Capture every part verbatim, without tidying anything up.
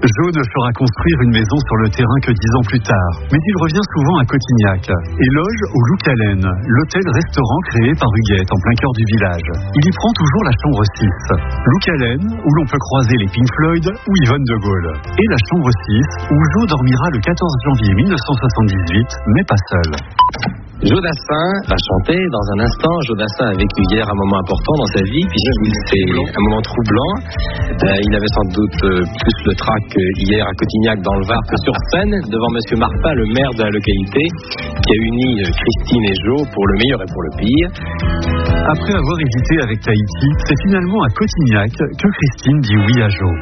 Jo ne fera construire une maison sur le terrain que dix ans plus tard, mais il revient souvent à Cotignac et loge au Loucalen, l'hôtel-restaurant créé par Huguette en plein cœur du village. Il y prend toujours la chambre six. Loucalen, où l'on peut croiser les Pink Floyd ou Yvonne de Gaulle. Et la chambre six, où Jo dormira le quatorze janvier mille neuf cent soixante-dix-huit, mais pas seul. Jo Dassin va chanter dans un instant. Jo Dassin a vécu hier un moment important dans sa vie, puisqu'il c'est un moment troublant. Euh, il avait sans doute euh, plus le trac hier à Cotignac dans le Var que sur scène, devant Monsieur Marpin, le maire de la localité, qui a uni euh, Christine et Jo pour le meilleur et pour le pire. Après avoir hésité avec Tahiti, c'est finalement à Cotignac que Christine dit oui à Jo.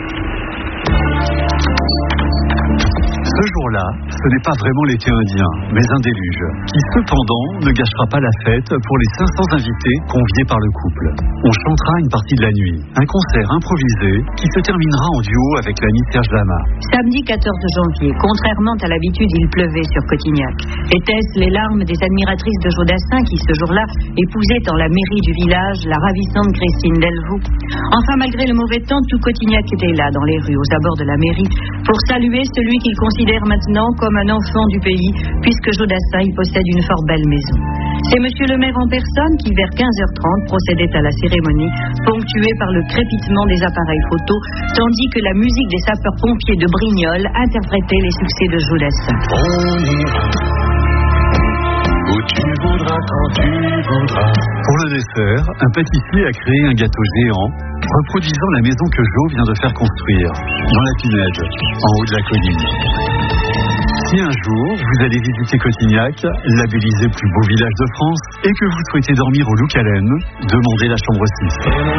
Ce jour-là, ce n'est pas vraiment l'été indien, mais un déluge, qui cependant ne gâchera pas la fête pour les cinq cents invités conviés par le couple. On chantera une partie de la nuit, un concert improvisé qui se terminera en duo avec l'ami Serge Lama. Samedi quatorze janvier, contrairement à l'habitude, il pleuvait sur Cotignac. Étaient-ce les larmes des admiratrices de Jo Dassin qui, ce jour-là, épousaient dans la mairie du village la ravissante Christine Delvaux? Enfin, malgré le mauvais temps, tout Cotignac était là, dans les rues, aux abords de la mairie, pour saluer celui qu'il considère maintenant comme un enfant du pays, puisque Jo Dassin y possède une fort belle maison. C'est monsieur le maire en personne qui, vers quinze heures trente, procédait à la cérémonie, ponctuée par le crépitement des appareils photo, tandis que la musique des sapeurs-pompiers de Brignoles interprétait les succès de Jo Dassin. On ira où tu voudras, quand tu voudras. Pour le dessert, un pâtissier a créé un gâteau géant, reproduisant la maison que Jo vient de faire construire, dans la Pinède, en haut de la colline. Si un jour vous allez visiter Cotignac, labellisé plus beau village de France, et que vous souhaitez dormir au Loucalen, demandez la chambre six.